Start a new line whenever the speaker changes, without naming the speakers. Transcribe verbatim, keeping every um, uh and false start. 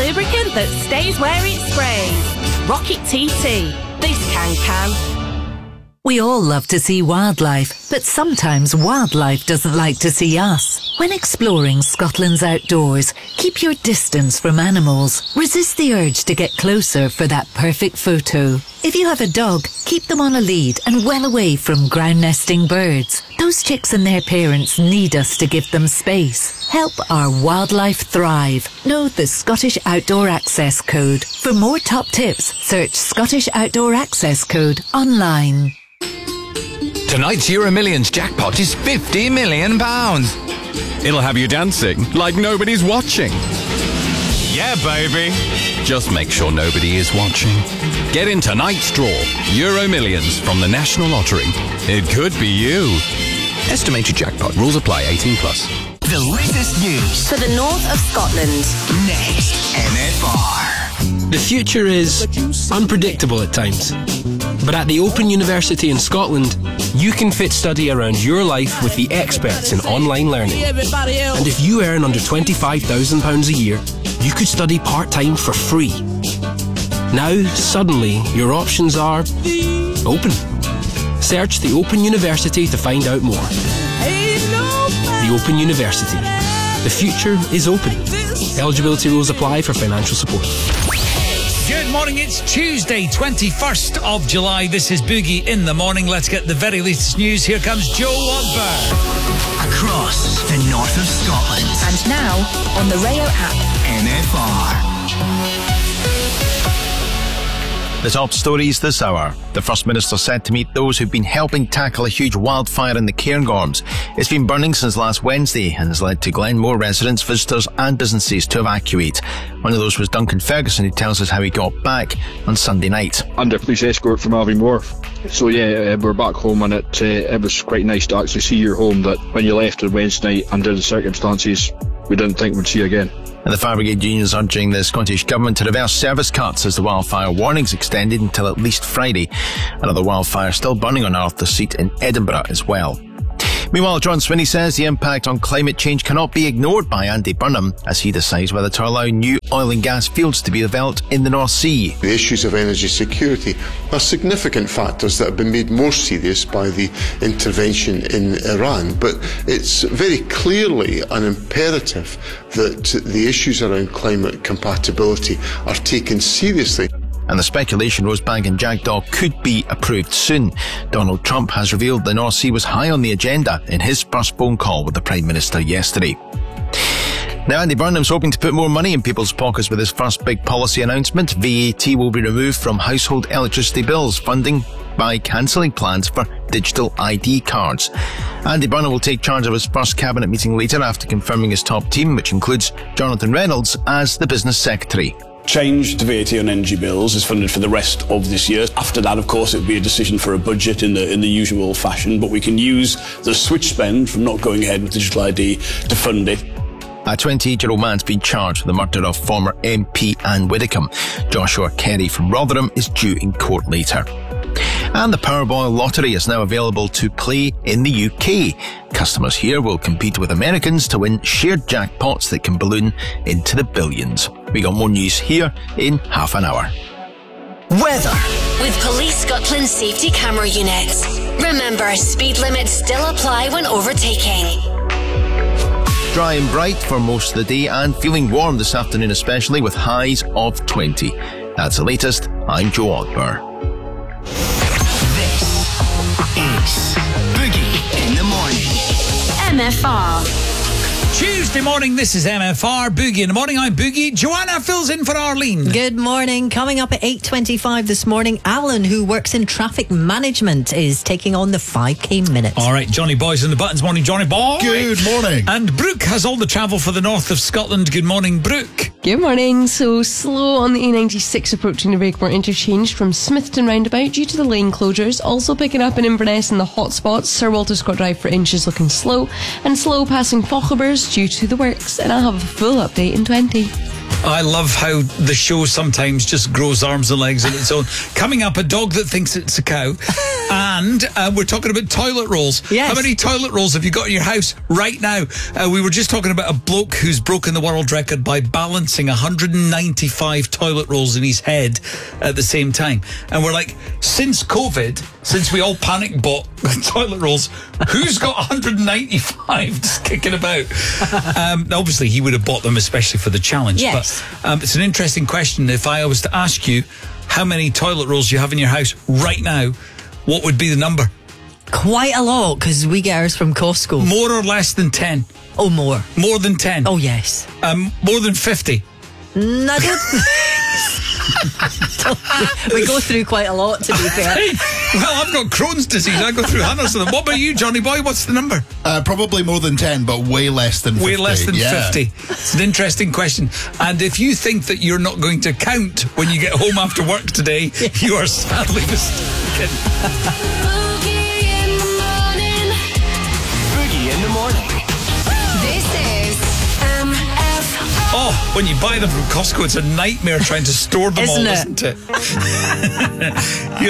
lubricant that stays where it sprays. Rocket T T. This can can.
We all love to see wildlife, but sometimes wildlife doesn't like to see us. When exploring Scotland's outdoors, keep your distance from animals. Resist the urge to get closer for that perfect photo. If you have a dog, keep them on a lead and well away from ground nesting birds. Those chicks and their parents need us to give them space. Help our wildlife thrive. Know the Scottish Outdoor Access Code. For more top tips, search Scottish Outdoor Access Code online.
Tonight's Euro Millions jackpot is fifty million pounds.
It'll have you dancing like nobody's watching.
Yeah, baby. Just make sure nobody is watching. Get in tonight's draw. Euro Millions from the National Lottery. It could be you. Estimated jackpot. Rules apply. eighteen plus.
The latest news
For the north of Scotland.
next. M F R.
The future is unpredictable at times. But at the Open University in Scotland, you can fit study around your life with the experts in online learning. And if you earn under twenty-five thousand pounds a year, you could study part-time for free. Now, suddenly, your options are open. Search the Open University to find out more. The Open University. The future is open. Eligibility rules apply for financial support.
Good morning, it's Tuesday, twenty-first of July. This is Boogie in the Morning. Let's get the very latest news. Here comes Joe Watburn.
Across the north of Scotland.
And now, on the Rayo app.
M F R.
The top stories this hour. The First Minister said to meet those who've been helping tackle a huge wildfire in the Cairngorms. It's been burning since last Wednesday and has led to Glenmore residents, visitors and businesses to evacuate. One of those was Duncan Ferguson, who tells us how he got back on Sunday night.
Under police escort from Albion Wharf. So yeah, we're back home, and it, uh, it was quite nice to actually see your home that when you left on Wednesday night, under the circumstances, we didn't think we'd see again.
And the Fire Brigade Union is urging the Scottish Government to reverse service cuts as the wildfire warning's extended until at least Friday. Another wildfire still burning on Arthur Seat in Edinburgh as well. Meanwhile, John Swinney says the impact on climate change cannot be ignored by Andy Burnham as he decides whether to allow new oil and gas fields to be developed in the North Sea.
The issues of energy security are significant factors that have been made more serious by the intervention in Iran, but it's very clearly an imperative that the issues around climate compatibility are taken seriously.
And the speculation Rosebank and Jackdaw could be approved soon. Donald Trump has revealed the North Sea was high on the agenda in his first phone call with the Prime Minister yesterday. Now, Andy Burnham's hoping to put more money in people's pockets with his first big policy announcement. V A T will be removed from household electricity bills, funding by cancelling plans for digital I D cards. Andy Burnham will take charge of his first cabinet meeting later after confirming his top team, which includes Jonathan Reynolds as the business secretary.
Change to V A T on energy bills is funded for the rest of this year. After that, of course, it would be a decision for a budget in the in the usual fashion, but we can use the switch spend from not going ahead with digital I D to fund it.
A twenty-eight-year-old man's been charged with the murder of former M P Anne Widdecombe. Joshua Kerry from Rotherham is due in court later. And the Powerball lottery is now available to play in the U K. Customers here will compete with Americans to win shared jackpots that can balloon into the billions. We got more news here in half an hour.
Weather.
With Police Scotland safety camera units. Remember, speed limits still apply when overtaking.
Dry and bright for most of the day and feeling warm this afternoon, especially with highs of twenty. That's the latest. I'm Joe Odber.
It's Boogie in the Morning.
M F R.
Tuesday morning, this is M F R, Boogie in the Morning. I'm Boogie. Joanna fills in for Arlene.
Good morning. Coming up at eight twenty-five this morning, Alan, who works in traffic management, is taking on the five K minute.
All right, Johnny Boy's in the buttons. Morning, Johnny Boy.
Good morning.
And Brooke has all the travel for the north of Scotland. Good morning, Brooke.
Good morning. So slow on the A ninety-six approaching the Rakemoor interchange from Smithton roundabout due to the lane closures. Also picking up in Inverness in the hot spots. Sir Walter Scott Drive for Inches looking slow, and slow passing Fochabers due to the works. And I'll have a full update in twenty.
I love how the show sometimes just grows arms and legs on its own. Coming up, a dog that thinks it's a cow, and And uh, we're talking about toilet rolls.
Yes.
How many toilet rolls have you got in your house right now? Uh, we were just talking about a bloke who's broken the world record by balancing one hundred ninety-five toilet rolls in his head at the same time. And we're like, since COVID, since we all panic bought toilet rolls, who's got one hundred ninety-five just kicking about? Um, obviously, he would have bought them especially for the challenge.
Yes.
But um, it's an interesting question. If I was to ask you how many toilet rolls you have in your house right now, what would be the number?
Quite a lot, because we get ours from Costco.
More or less than ten?
Oh, more.
More than ten?
Oh, yes.
Um, more than fifty?
No, I don't. We go through quite a lot, to be fair.
Hey, well, I've got Crohn's disease. I go through hundreds of them. What about you, Johnny boy? What's the number?
Uh, probably more than ten, but way less than fifty.
Way less than
yeah.
fifty. It's an interesting question. And if you think that you're not going to count when you get home after work today, you are sadly mistaken.
Boogie in the morning.
Boogie in the morning.
This is M F O.
Oh, when you buy them from Costco, it's a nightmare trying to store them
Isn't
all,
it?
isn't it? You